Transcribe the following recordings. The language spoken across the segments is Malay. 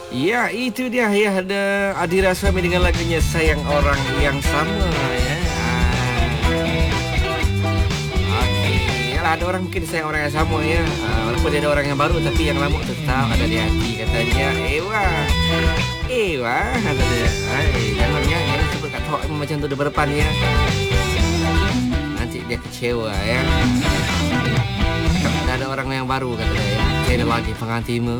Ya, itu dia ya, ada Adira Suami dengan lagunya Sayang Orang Yang Sama ya. Okey, yalah, ada orang mungkin sayang orang yang sama ya. Walaupun dia ada orang yang baru, tapi yang lama tetap ada di hati katanya. Ewa kata dia. Jangan sebut kat tok macam tu depan ya. Nanti dia kecewa ya. Dah ada orang yang baru kata dia ya. Saya lagi pengantimu.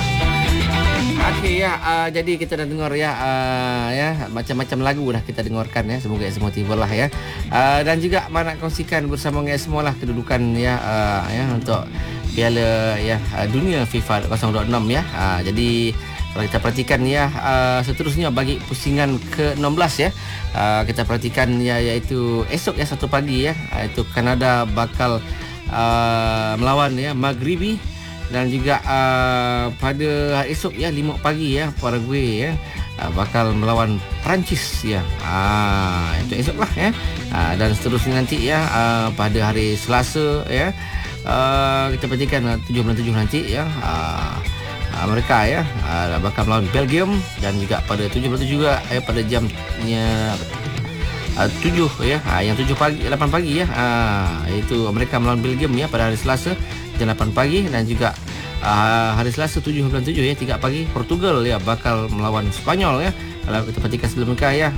Okey ya, jadi kita dah dengar ya, ya macam-macam lagu dah kita dengarkan ya. Semoga semua tiba lah ya. Dan juga nak kongsikan bersama dengan semua lah kedudukan ya, ya untuk Piala ya Dunia FIFA 2026 ya. Jadi kalau kita perhatikan ya, seterusnya bagi pusingan ke-16 ya, kita perhatikan ya, iaitu esok ya 1 pagi ya, iaitu Kanada bakal melawan ya Maghribi. Dan juga pada hari esok ya 5 pagi ya Paraguay ya bakal melawan Perancis ya. Itu esok lah ya. Dan seterusnya nanti ya pada hari Selasa ya, kita perhatikan 7 nanti ya, mereka ya bakal melawan Belgium. Dan juga pada 17 juga ya, pada jamnya 7 ya, yang 7 pagi 8 pagi ya, itu mereka melawan Belgium ya pada hari Selasa jam 8 pagi. Dan juga hari Selasa 7 ya 3 pagi Portugal ya bakal melawan Spanyol ya. Kalau kita perhatikan sebelum mereka ya,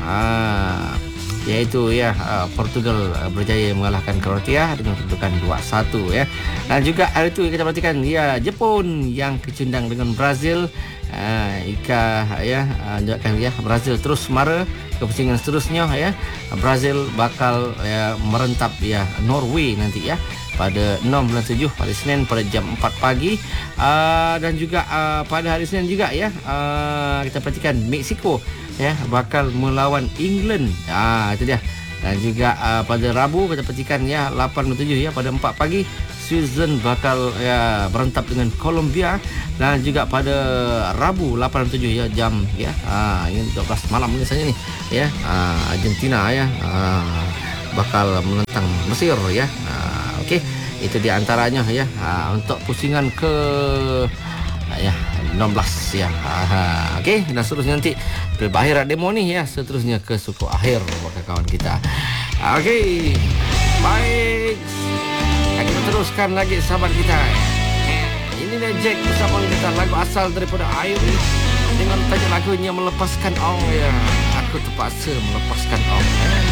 yaitu ya Portugal berjaya mengalahkan Kroasia dengan kedudukan 2-1 ya. Dan juga hari itu kita perhatikan ya Jepun yang kecundang dengan Brazil. Ika ya anjurkan ya Brazil terus mara ke pusingan seterusnya ya. Brazil bakal ya merentap ya Norway nanti ya pada 6 bulan 7 pada Senin pada jam 4 pagi. Dan juga pada hari Senin juga ya, kita perhatikan Mexico ya bakal melawan England. Itu dia. Dan juga pada Rabu kita perhatikan ya 8 bulan 7 ya pada 4 pagi Switzerland bakal ya berentap dengan Colombia. Dan juga pada Rabu 8 bulan 7 ya jam ya ini 12 malam biasanya nih ya, Argentina ya bakal menentang Mesir ya. Okey, itu di antaranya ya untuk pusingan ke ya 16 ya. Okey, dan seterusnya nanti berakhir demo ni ya, seterusnya ke suku akhir kawan kita. Okey, baik, kita teruskan lagi sahabat kita. Ini dia Jack bersama kita, lagu asal daripada Airi dengan tajuk lagunya Melepaskan Ong ya. Aku terpaksa melepaskan Ong.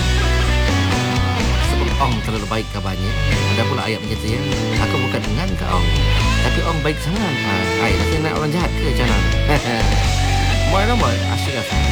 Ong terlalu baik kabarnya. Ada pula ayat macam tu ya. Aku bukan dengan kau, tapi Ong baik sangat. Nanti nak orang jahat ke macam mana? Mana asyik